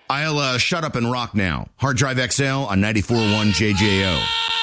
I'll shut up and rock now. Hard Drive XL on 94.1 JJO.